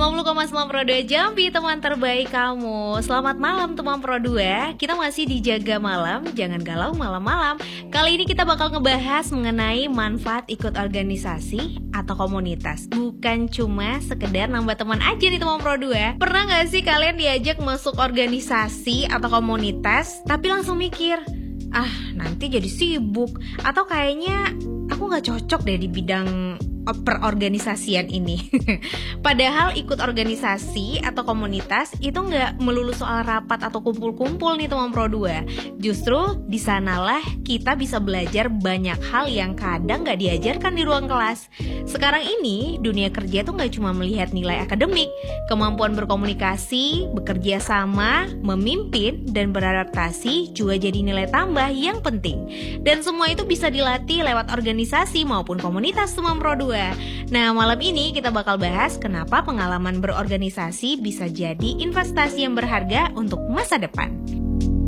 90,9 Pro 2 Jambi, teman terbaik kamu. Selamat malam teman Pro 2. Kita masih di Jaga Malam, jangan galau malam-malam. Kali ini kita bakal ngebahas mengenai manfaat ikut organisasi atau komunitas. Bukan cuma sekedar nambah teman aja nih teman Pro 2. Pernah gak sih kalian diajak masuk organisasi atau komunitas tapi langsung mikir, nanti jadi sibuk, atau kayaknya aku gak cocok deh di bidang perorganisasian ini. Padahal ikut organisasi atau komunitas itu nggak melulu soal rapat atau kumpul-kumpul nih teman Pro 2. Justru di sanalah kita bisa belajar banyak hal yang kadang nggak diajarkan di ruang kelas. Sekarang ini dunia kerja tuh nggak cuma melihat nilai akademik, kemampuan berkomunikasi, bekerja sama, memimpin, dan beradaptasi juga jadi nilai tambah yang penting. Dan semua itu bisa dilatih lewat organisasi maupun komunitas teman Pro 2. Nah, malam ini kita bakal bahas kenapa pengalaman berorganisasi bisa jadi investasi yang berharga untuk masa depan.